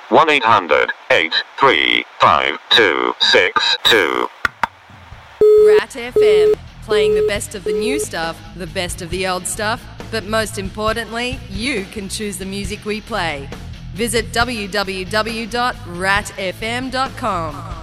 1-800-835-262. Rat FM, playing the best of the new stuff, the best of the old stuff, but most importantly, you can choose the music we play. Visit www.ratfm.com.